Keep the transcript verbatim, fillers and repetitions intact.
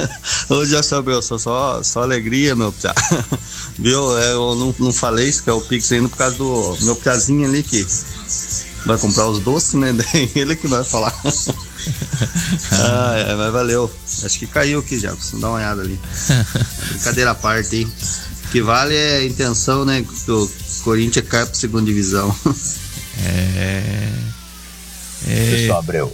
Ô, Jefferson Abreu, só, só, só alegria, meu piá. Viu? Eu não, não falei isso, que é o Pix ainda por causa do meu piazinho ali que vai comprar os doces, né? Daí ele que vai falar. Ah, é, mas valeu. Acho que caiu aqui, Jefferson. Dá uma olhada ali. Brincadeira à parte aí. O que vale é a intenção, né? Que o Corinthians cai pra segunda divisão. É. Jefferson Abreu.